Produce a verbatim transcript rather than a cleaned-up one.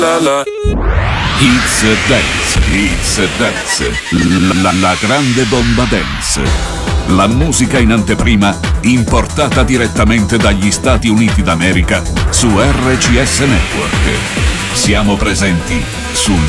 La la. It's Dance, It's Dance, la, la grande bomba dance. La musica in anteprima importata direttamente dagli Stati Uniti d'America su R C S Network. Siamo presenti sul